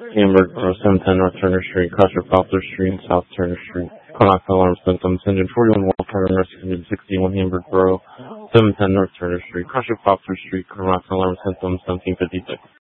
Hamburg Row, 710 North Turner Street, Crusher Poplar Street, and South Turner Street. Cardiac alarm symptoms. Engine 41 Wall Turner Rescue 61 Hamburg Row, 710 North Turner Street, Crusher Poplar Street, Cardiac alarm symptoms 1756.